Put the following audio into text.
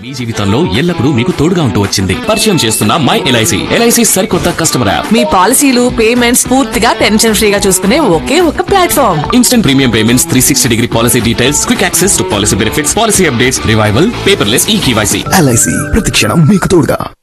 మీ జీవితంలో ఎల్లప్పుడూ మీకు తోడుగా ఉంటూ వచ్చింది. పరిచయం చేస్తున్న మై ఎల్ఐసి. ఎల్ఐసి సరికొత్త కస్టమర్ యాప్. మీ పాలసీలు పేమెంట్స్ పూర్తిగా టెన్షన్ ఫ్రీగా చూసుకునే ఒకే ఒక platform. Instant premium payments, 360 policy details, quick access to policy benefits, policy updates, revival, paperless ఈ కేవైసీ. ఎల్ఐసి ప్రతి క్షణం మీకు తోడుగా.